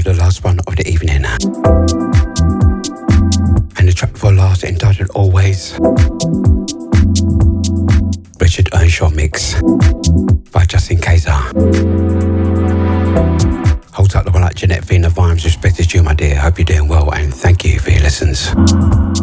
the last one of the evening. And the track before last entitled Always. Richard Earnshaw mix by Justin Kaiser. Hold up the one like Jeanette Fina Vimes, respected you my dear. Hope you're doing well and thank you for your listens.